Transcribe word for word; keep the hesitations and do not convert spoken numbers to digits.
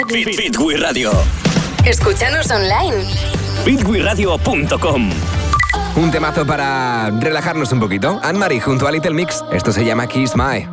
Fit, Fit We Radio. Escúchanos online. fit we radio punto com. Un temazo para relajarnos un poquito. Anne-Marie junto a Little Mix. Esto se llama Kiss My.